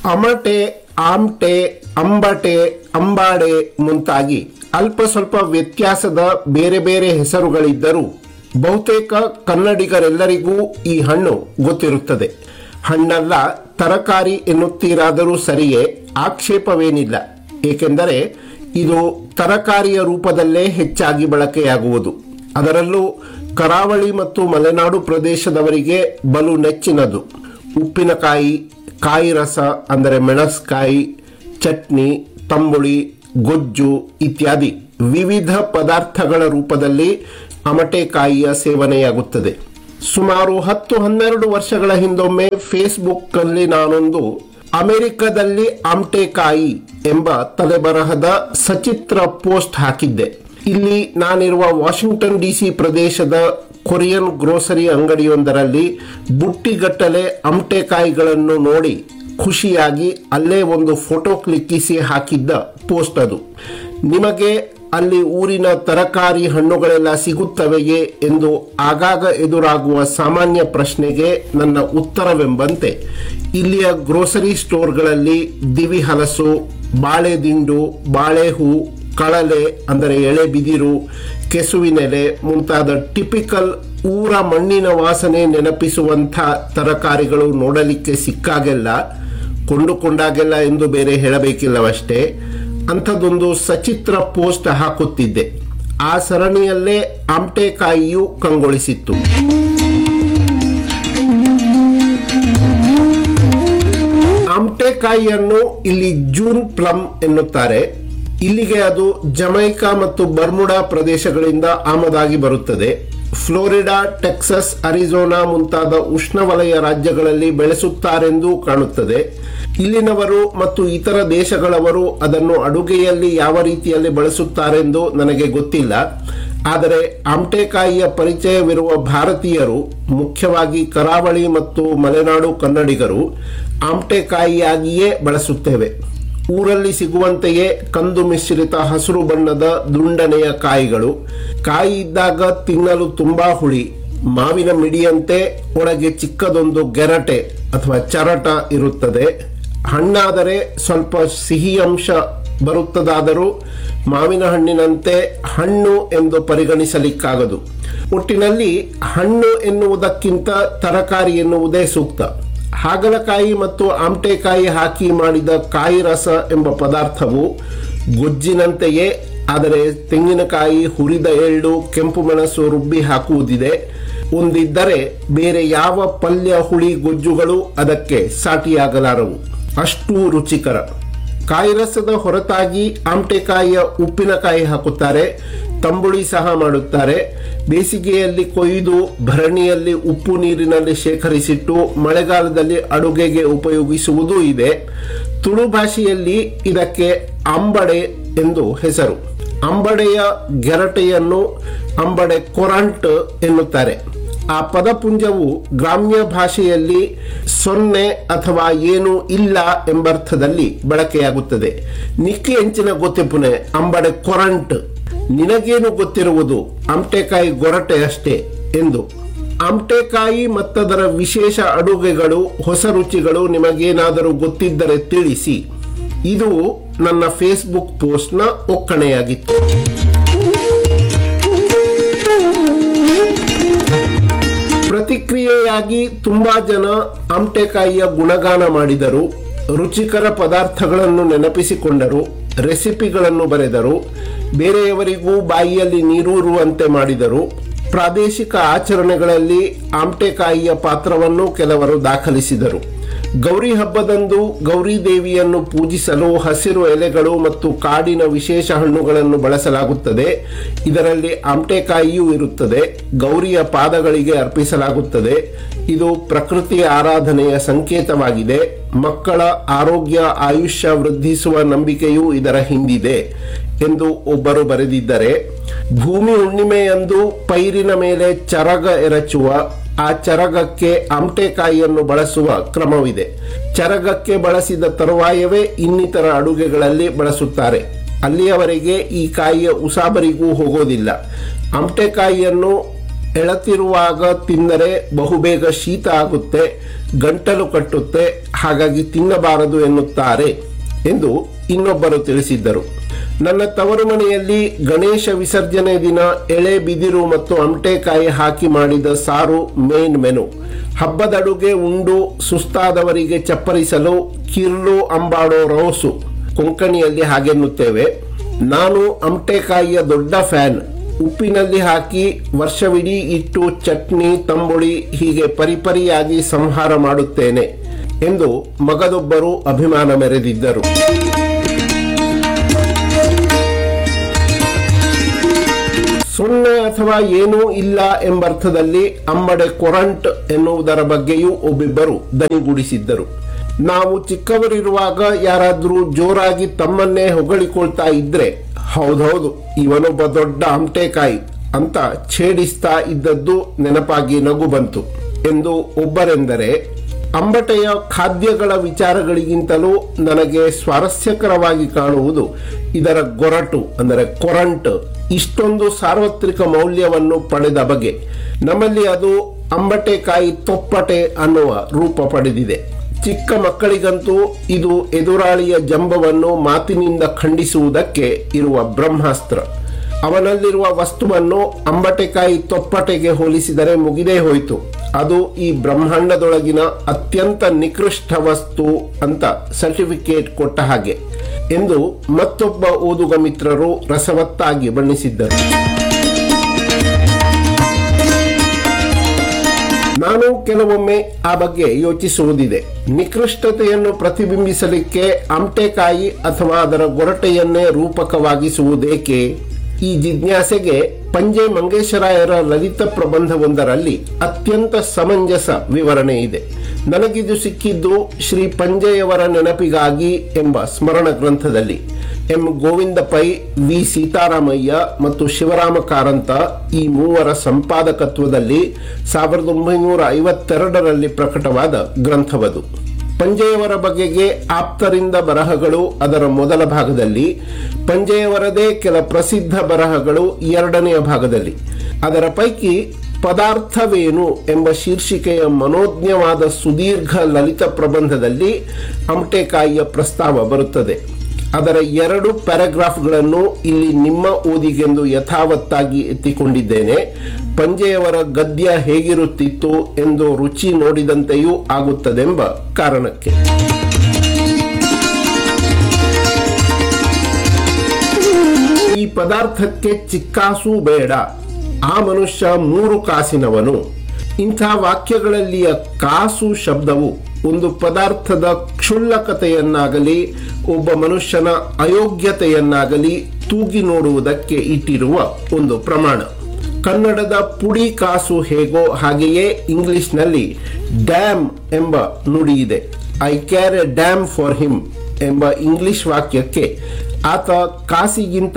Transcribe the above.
ಅಮಟೆ, ಆಮ್ಟೆ, ಅಂಬಟೆ, ಅಂಬಾಡೆ ಮುಂತಾಗಿ ಅಲ್ಪ ಸ್ವಲ್ಪ ವ್ಯತ್ಯಾಸದ ಬೇರೆ ಬೇರೆ ಹೆಸರುಗಳಿದ್ದರೂ ಬಹುತೇಕ ಕನ್ನಡಿಗರೆಲ್ಲರಿಗೂ ಈ ಹಣ್ಣು ಗೊತ್ತಿರುತ್ತದೆ. ಹಣ್ಣಲ್ಲ, ತರಕಾರಿ ಎನ್ನುತ್ತೀರಾದರೂ ಸರಿಯೇ, ಆಕ್ಷೇಪವೇನಿಲ್ಲ. ಏಕೆಂದರೆ ಇದು ತರಕಾರಿಯ ರೂಪದಲ್ಲೇ ಹೆಚ್ಚಾಗಿ ಬಳಕೆಯಾಗುವುದು. ಅದರಲ್ಲೂ ಕರಾವಳಿ ಮತ್ತು ಮಲೆನಾಡು ಪ್ರದೇಶದವರಿಗೆ ಬಲು ನೆಚ್ಚಿನದು. ಉಪ್ಪಿನಕಾಯಿ, ಕಾಯಿ ರಸ ಅಂದರೆ ಮೆಣಸ್ಕಾಯಿ, ಚಟ್ನಿ, ತಂಬುಳಿ, ಗೊಜ್ಜು ಇತ್ಯಾದಿ ವಿವಿಧ ಪದಾರ್ಥಗಳ ರೂಪದಲ್ಲಿ ಅಮಟೆಕಾಯಿಯ ಸೇವನೆಯಾಗುತ್ತದೆ. ಸುಮಾರು 10-12 ವರ್ಷಗಳ ಹಿಂದೊಮ್ಮೆ ಫೇಸ್ಬುಕ್ನಲ್ಲಿ ನಾನೊಂದು ಅಮೆರಿಕದಲ್ಲಿ ಆಮ್ಟೆಕಾಯಿ ಎಂಬ ತಲೆಬರಹದ ಸಚಿತ್ರ ಪೋಸ್ಟ್ ಹಾಕಿದ್ದೆ. ಇಲ್ಲಿ ನಾನಿರುವ ವಾಷಿಂಗ್ಟನ್ DC ಪ್ರದೇಶದ ಕೊರಿಯನ್ ಗ್ರೋಸರಿ ಅಂಗಡಿಯೊಂದರಲ್ಲಿ ಬುಟ್ಟಿಗಟ್ಟಲೆ ಅಮಟೆಕಾಯಿಗಳನ್ನು ನೋಡಿ ಖುಷಿಯಾಗಿ ಅಲ್ಲೇ ಒಂದು ಫೋಟೋ ಕ್ಲಿಕ್ಕಿಸಿ ಹಾಕಿದ್ದ ಪೋಸ್ಟ್ ಅದು. ನಿಮಗೆ ಅಲ್ಲಿ ಊರಿನ ತರಕಾರಿ ಹಣ್ಣುಗಳೆಲ್ಲ ಸಿಗುತ್ತವೆಯೇ ಎಂದು ಆಗಾಗ ಎದುರಾಗುವ ಸಾಮಾನ್ಯ ಪ್ರಶ್ನೆಗೆ ನನ್ನ ಉತ್ತರವೆಂಬಂತೆ ಇಲ್ಲಿಯ ಗ್ರೋಸರಿ ಸ್ಟೋರ್ಗಳಲ್ಲಿ ದಿವಿ ಹಲಸು, ಬಾಳೆದಿಂಡು, ಬಾಳೆಹೂ, ಕಳಲೆ ಅಂದರೆ ಎಳೆ ಬಿದಿರು, ಕೆಸುವಿನೆಲೆ ಮುಂತಾದ ಟಿಪಿಕಲ್ ಊರ ಮಣ್ಣಿನ ವಾಸನೆ ನೆನಪಿಸುವಂಥ ತರಕಾರಿಗಳು ನೋಡಲಿಕ್ಕೆ ಸಿಕ್ಕಾಗೆಲ್ಲ, ಕೊಂಡುಕೊಂಡಾಗೆಲ್ಲ ಎಂದು ಬೇರೆ ಹೇಳಬೇಕಿಲ್ಲವಷ್ಟೇ, ಅಂಥದ್ದೊಂದು ಸಚಿತ್ರ ಪೋಸ್ಟ್ ಹಾಕುತ್ತಿದ್ದೆ. ಆ ಸರಣಿಯಲ್ಲೇ ಆಮ್ಟೆಕಾಯಿಯು ಕಂಗೊಳಿಸಿತ್ತು. ಆಮ್ಟೆಕಾಯಿಯನ್ನು ಇಲ್ಲಿ ಜೂನ್ ಪ್ಲಮ್ ಎನ್ನುತ್ತಾರೆ. ಇಲ್ಲಿಗೆ ಅದು ಜಮೈಕಾ ಮತ್ತು ಬರ್ಮುಡಾ ಪ್ರದೇಶಗಳಿಂದ ಆಮದಾಗಿ ಬರುತ್ತದೆ. ಫ್ಲೋರಿಡಾ, ಟೆಕ್ಸಸ್, ಅರಿಜೋನಾ ಮುಂತಾದ ಉಷ್ಣವಲಯ ರಾಜ್ಯಗಳಲ್ಲಿ ಬೆಳೆಸುತ್ತಾರೆಂದು ಕಾಣುತ್ತದೆ. ಇಲ್ಲಿನವರು ಮತ್ತು ಇತರ ದೇಶಗಳವರು ಅದನ್ನು ಅಡುಗೆಯಲ್ಲಿ ಯಾವ ರೀತಿಯಲ್ಲಿ ಬಳಸುತ್ತಾರೆಂದು ನನಗೆ ಗೊತ್ತಿಲ್ಲ. ಆದರೆ ಆಮ್ಟೆಕಾಯಿಯ ಪರಿಚಯವಿರುವ ಭಾರತೀಯರು, ಮುಖ್ಯವಾಗಿ ಕರಾವಳಿ ಮತ್ತು ಮಲೆನಾಡು ಕನ್ನಡಿಗರು, ಆಮ್ಟೆಕಾಯಿಯಾಗಿಯೇ ಬಳಸುತ್ತೇವೆ. ಊರಲ್ಲಿ ಸಿಗುವಂತೆಯೇ ಕಂದು ಮಿಶ್ರಿತ ಹಸಿರು ಬಣ್ಣದ ದುಂಡನೆಯ ಕಾಯಿಗಳು. ಕಾಯಿ ಇದ್ದಾಗ ತಿನ್ನಲು ತುಂಬಾ ಹುಳಿ, ಮಾವಿನ ಮಿಡಿಯಂತೆ ಒಳಗೆ ಚಿಕ್ಕದೊಂದು ಗೆರಟೆ ಅಥವಾ ಚರಟ ಇರುತ್ತದೆ. ಹಣ್ಣಾದರೆ ಸ್ವಲ್ಪ ಸಿಹಿ ಅಂಶ ಬರುತ್ತದಾದರೂ ಮಾವಿನ ಹಣ್ಣಿನಂತೆ ಹಣ್ಣು ಎಂದು ಪರಿಗಣಿಸಲಿಕ್ಕಾಗದು. ಒಟ್ಟಿನಲ್ಲಿ ಹಣ್ಣು ಎನ್ನುವುದಕ್ಕಿಂತ ತರಕಾರಿ ಎನ್ನುವುದೇ ಸೂಕ್ತ. ಹಾಗಲಕಾಯಿ ಮತ್ತು ಆಮ್ಟೆಕಾಯಿ ಹಾಕಿ ಮಾಡಿದ ಕಾಯಿ ರಸ ಎಂಬ ಪದಾರ್ಥವು ಗೊಜ್ಜಿನಂತೆಯೇ, ಆದರೆ ತೆಂಗಿನಕಾಯಿ, ಹುರಿದ ಎಳ್ಳು, ಕೆಂಪು ಮೆಣಸು ರುಬ್ಬಿ ಹಾಕುವುದಿದೆ. ಒಂದಿದ್ದರೆ ಬೇರೆ ಯಾವ ಪಲ್ಯ, ಹುಳಿ, ಗೊಜ್ಜುಗಳು ಅದಕ್ಕೆ ಸಾಟಿಯಾಗಲಾರವು. ಅಷ್ಟೂ ರುಚಿಕರ. ಕಾಯಿ ರಸದ ಹೊರತಾಗಿ ಆಮ್ಟೆಕಾಯಿಯ ಉಪ್ಪಿನಕಾಯಿ ಹಾಕುತ್ತಾರೆ, ತಂಬುಳಿ ಸಹ ಮಾಡುತ್ತಾರೆ. ಬೇಸಿಗೆಯಲ್ಲಿ ಕೊಯ್ದು ಭರಣಿಯಲ್ಲಿ ಉಪ್ಪು ನೀರಿನಲ್ಲಿ ಶೇಖರಿಸಿಟ್ಟು ಮಳೆಗಾಲದಲ್ಲಿ ಅಡುಗೆಗೆ ಉಪಯೋಗಿಸುವುದೂ ಇದೆ. ತುಳು ಭಾಷೆಯಲ್ಲಿ ಇದಕ್ಕೆ ಅಂಬಡೆ ಎಂದು ಹೆಸರು. ಅಂಬಡೆಯ ಗೆರಟೆಯನ್ನು ಅಂಬಡೆ ಕೊರಂಟ್ ಎನ್ನುತ್ತಾರೆ. ಆ ಪದಪುಂಜವು ಗ್ರಾಮ್ಯ ಭಾಷೆಯಲ್ಲಿ ಸೊನ್ನೆ ಅಥವಾ ಏನು ಇಲ್ಲ ಎಂಬರ್ಥದಲ್ಲಿ ಬಳಕೆಯಾಗುತ್ತದೆ. ನಿಕ್ಕಿ ಎಂಚಿನ ಗೊತ್ತಿಪುನೆ ಅಂಬಡೆ ಕೊರಂಟ್, ನಿನಗೇನು ಗೊತ್ತಿರುವುದು, ಆಮ್ಟೆಕಾಯಿ ಗೊರಟೆ ಅಷ್ಟೇ ಎಂದು. ಆಮ್ಟೆಕಾಯಿ ಮತ್ತದರ ವಿಶೇಷ ಅಡುಗೆಗಳು, ಹೊಸ ರುಚಿಗಳು ನಿಮಗೇನಾದರೂ ಗೊತ್ತಿದ್ದರೆ ತಿಳಿಸಿ. ಇದು ನನ್ನ ಫೇಸ್ಬುಕ್ ಪೋಸ್ಟ್ನ ಒಕ್ಕಣೆಯಾಗಿತ್ತು. ಪ್ರತಿಕ್ರಿಯೆಯಾಗಿ ತುಂಬಾ ಜನ ಆಮ್ಟೆಕಾಯಿಯ ಗುಣಗಾನ ಮಾಡಿದರು, ರುಚಿಕರ ಪದಾರ್ಥಗಳನ್ನು ನೆನಪಿಸಿಕೊಂಡರು, ರೆಸಿಪಿಗಳನ್ನು ಬರೆದರು, ಬೇರೆಯವರಿಗೂ ಬಾಯಿಯಲ್ಲಿ ನೀರೂರುವಂತೆ ಮಾಡಿದರು. ಪ್ರಾದೇಶಿಕ ಆಚರಣೆಗಳಲ್ಲಿ ಆಮ್ಟೆಕಾಯಿಯ ಪಾತ್ರವನ್ನು ಕೆಲವರು ದಾಖಲಿಸಿದರು. ಗೌರಿ ಹಬ್ಬದಂದು ಗೌರಿ ದೇವಿಯನ್ನು ಪೂಜಿಸಲು ಹಸಿರು ಎಲೆಗಳು ಮತ್ತು ಕಾಡಿನ ವಿಶೇಷ ಹಣ್ಣುಗಳನ್ನು ಬಳಸಲಾಗುತ್ತದೆ. ಇದರಲ್ಲಿ ಆಮ್ಟೆಕಾಯಿಯೂ ಇರುತ್ತದೆ. ಗೌರಿಯ ಪಾದಗಳಿಗೆ ಅರ್ಪಿಸಲಾಗುತ್ತದೆ. ಇದು ಪ್ರಕೃತಿಯ ಆರಾಧನೆಯ ಸಂಕೇತವಾಗಿದೆ. ಮಕ್ಕಳ ಆರೋಗ್ಯ, ಆಯುಷ್ಯ ವೃದ್ಧಿಸುವ ನಂಬಿಕೆಯೂ ಇದರ ಹಿಂದಿದೆ ಎಂದು ಒಬ್ಬರು ಬರೆದಿದ್ದರೆ, ಭೂಮಿ ಹುಣ್ಣಿಮೆಯಂದು ಪೈರಿನ ಮೇಲೆ ಚರಗ ಎರಚುವ, ಆ ಚರಗಕ್ಕೆ ಆಮ್ಟೆಕಾಯಿಯನ್ನು ಬಳಸುವ ಕ್ರಮವಿದೆ. ಚರಗಕ್ಕೆ ಬಳಸಿದ ತರುವಾಯವೇ ಇನ್ನಿತರ ಅಡುಗೆಗಳಲ್ಲಿ ಬಳಸುತ್ತಾರೆ. ಅಲ್ಲಿಯವರೆಗೆ ಈ ಕಾಯಿಯ ಉಸಾಬರಿಗೂ ಹೋಗೋದಿಲ್ಲ. ಆಮ್ಟೆಕಾಯಿಯನ್ನು ಎಳತಿರುವಾಗ ತಿಂದರೆ ಬಹುಬೇಗ ಶೀತ ಆಗುತ್ತೆ, ಗಂಟಲು ಕಟ್ಟುತ್ತೆ, ಹಾಗಾಗಿ ತಿನ್ನಬಾರದು ಎನ್ನುತ್ತಾರೆ ಎಂದು ಇನ್ನೊಬ್ಬರು ತಿಳಿಸಿದ್ದರು. ನನ್ನ ತವರು ಮನೆಯಲ್ಲಿ ಗಣೇಶ ವಿಸರ್ಜನೆ ದಿನ ಎಳೆ ಬಿದಿರು ಮತ್ತು ಅಮಟೆಕಾಯಿ ಹಾಕಿ ಮಾಡಿದ ಸಾರು ಮೇನ್ ಮೆನು. ಹಬ್ಬದಡುಗೆ ಉಂಡು ಸುಸ್ತಾದವರಿಗೆ ಚಪ್ಪರಿಸಲು ಕಿರ್ಲು ಅಂಬಾಡೋ ರೋಸು, ಕೊಂಕಣಿಯಲ್ಲಿ ಹಾಗೆನ್ನುತ್ತೇವೆ. ನಾನು ಅಮಟೆಕಾಯಿಯ ದೊಡ್ಡ ಫ್ಯಾನ್. ಉಪ್ಪಿನಲ್ಲಿ ಹಾಕಿ ವರ್ಷವಿಡೀ ಇಟ್ಟು ಚಟ್ನಿ, ತಂಬುಳಿ ಹೀಗೆ ಪರಿಪರಿಯಾಗಿ ಸಂಹಾರ ಮಾಡುತ್ತೇನೆ ಎಂದು ಮಗದೊಬ್ಬರು ಅಭಿಮಾನ ಮೆರೆದಿದ್ದರು. ಸೊನ್ನೆ ಅಥವಾ ಏನೂ ಇಲ್ಲ ಎಂಬರ್ಥದಲ್ಲಿ ಅಂಬಡೆ ಕೊರಂಟ್ ಎನ್ನುವುದರ ಬಗ್ಗೆಯೂ ಒಬ್ಬಿಬ್ಬರು ದನಿಗೂಡಿಸಿದ್ದರು. ನಾವು ಚಿಕ್ಕವರಿರುವಾಗ ಯಾರಾದ್ರೂ ಜೋರಾಗಿ ತಮ್ಮನ್ನೇ ಹೊಗಳಿಕೊಳ್ತಾ ಇದ್ರೆ, ಹೌದೌದು ಇವನೊಬ್ಬ ದೊಡ್ಡ ಅಮಟೆಕಾಯಿ ಅಂತ ಛೇಡಿಸ್ತಾ ಇದ್ದದ್ದು ನೆನಪಾಗಿ ನಗು ಬಂತು ಎಂದು ಒಬ್ಬರೆಂದರೆ, ಅಂಬಟೆಯ ಖಾದ್ಯಗಳ ವಿಚಾರಗಳಿಗಿಂತಲೂ ನನಗೆ ಸ್ವಾರಸ್ಯಕರವಾಗಿ ಕಾಣುವುದು ಇದರ ಗೊರಟು ಅಂದರೆ ಕೊರಂಟ್ ಇಷ್ಟೊಂದು ಸಾರ್ವತ್ರಿಕ ಮೌಲ್ಯವನ್ನು ಪಡೆದ ಬಗೆ. ನಮ್ಮಲ್ಲಿ ಅದು ಅಂಬಟೆಕಾಯಿ ತೊಪ್ಪಟೆ ಅನ್ನುವ ರೂಪ ಪಡೆದಿದೆ. ಚಿಕ್ಕ ಮಕ್ಕಳಿಗಂತೂ ಇದು ಎದುರಾಳಿಯ ಜಂಬವನ್ನು ಮಾತಿನಿಂದ ಖಂಡಿಸುವುದಕ್ಕೆ ಇರುವ ಬ್ರಹ್ಮಾಸ್ತ್ರ. ಅವನಲ್ಲಿರುವ ವಸ್ತುವನ್ನು ಅಂಬಟೆಕಾಯಿ ತೊಪ್ಪಟೆಗೆ ಹೋಲಿಸಿದರೆ ಮುಗಿದೇ ಹೋಯಿತು, ಅದು ಈ ಬ್ರಹ್ಮಾಂಡದೊಳಗಿನ ಅತ್ಯಂತ ನಿಕೃಷ್ಟ ವಸ್ತು ಅಂತ ಸರ್ಟಿಫಿಕೇಟ್ ಕೊಟ್ಟ ಹಾಗೆ ಎಂದು ಮತ್ತೊಬ್ಬ ಓದುಗ ಮಿತ್ರರು ರಸವತ್ತಾಗಿ ಬಣ್ಣಿಸಿದ್ದರು. ನಾನು ಕೆಲವೊಮ್ಮೆ ಆ ಬಗ್ಗೆ ಯೋಚಿಸುವುದಿದೆ. ನಿಕೃಷ್ಟತೆಯನ್ನು ಪ್ರತಿಬಿಂಬಿಸಲಿಕ್ಕೆ ಅಮಟೆಕಾಯಿ ಅಥವಾ ಅದರ ಗೊರಟೆಯನ್ನೇ ರೂಪಕವಾಗಿಸುವುದೇಕೆ? ಈ ಜಿಜ್ಞಾಸೆಗೆ ಪಂಜೆ ಮಂಗೇಶರಾಯರ ಲಲಿತ ಪ್ರಬಂಧವೊಂದರಲ್ಲಿ ಅತ್ಯಂತ ಸಮಂಜಸ ವಿವರಣೆ ಇದೆ. ನನಗಿದು ಸಿಕ್ಕಿದ್ದು ಶ್ರೀ ಪಂಜೆಯವರ ನೆನಪಿಗಾಗಿ ಎಂಬ ಸ್ಮರಣ ಗ್ರಂಥದಲ್ಲಿ. ಎಂ ಗೋವಿಂದ ಪೈ, ವಿ ಸೀತಾರಾಮಯ್ಯ ಮತ್ತು ಶಿವರಾಮ ಕಾರಂತ ಈ ಮೂವರ ಸಂಪಾದಕತ್ವದಲ್ಲಿ 1952ರಲ್ಲಿ ಪ್ರಕಟವಾದ ಗ್ರಂಥವದು. ಪಂಜೆಯವರ ಬಗೆಗೆ ಆಪ್ತರಿಂದ ಬರಹಗಳು ಅದರ ಮೊದಲ ಭಾಗದಲ್ಲಿ, ಪಂಜೆಯವರದೇ ಕೆಲ ಪ್ರಸಿದ್ಧ ಬರಹಗಳು ಎರಡನೆಯ ಭಾಗದಲ್ಲಿ. ಅದರ ಪೈಕಿ ಪದಾರ್ಥವೇನು ಎಂಬ ಶೀರ್ಷಿಕೆಯ ಮನೋಜ್ಞವಾದ ಸುದೀರ್ಘ ಲಲಿತ ಪ್ರಬಂಧದಲ್ಲಿ ಅಮಟೆಕಾಯಿಯ ಪ್ರಸ್ತಾವ ಬರುತ್ತದೆ. ಅದರ 2 ಪ್ಯಾರಾಗ್ರಾಫ್ಗಳನ್ನು ಇಲ್ಲಿ ನಿಮ್ಮ ಓದಿಗೆಂದು ಯಥಾವತ್ತಾಗಿ ಎತ್ತಿಕೊಂಡಿದ್ದೇನೆ. ಪಂಜೆಯವರ ಗದ್ಯ ಹೇಗಿರುತ್ತಿತ್ತು ಎಂದು ರುಚಿ ನೋಡಿದಂತೆಯೂ ಆಗುತ್ತದೆಂಬ ಕಾರಣಕ್ಕೆ. ಈ ಪದಾರ್ಥಕ್ಕೆ ಚಿಕ್ಕಾಸು ಬೇಡ, ಆ ಮನುಷ್ಯ 3 ಕಾಸಿನವನು. ಇಂಥ ವಾಕ್ಯಗಳಲ್ಲಿಯ ಕಾಸು ಶಬ್ದವು ಒಂದು ಪದಾರ್ಥದ ಕ್ಷುಲ್ಲಕತೆಯನ್ನಾಗಲಿ ಒಬ್ಬ ಮನುಷ್ಯನ ಅಯೋಗ್ಯತೆಯನ್ನಾಗಲಿ ತೂಗಿ ನೋಡುವುದಕ್ಕೆ ಇಟ್ಟಿರುವ ಒಂದು ಪ್ರಮಾಣ. ಕನ್ನಡದ ಪುಡಿ ಕಾಸು ಹೇಗೋ ಹಾಗೆಯೇ ಇಂಗ್ಲಿಷ್ನಲ್ಲಿ ಡ್ಯಾಮ್ ಎಂಬ ನುಡಿ ಇದೆ. I care A dam for him ಎಂಬ ಇಂಗ್ಲಿಷ್ ವಾಕ್ಯಕ್ಕೆ ಆತ ಕಾಸಿಗಿಂತ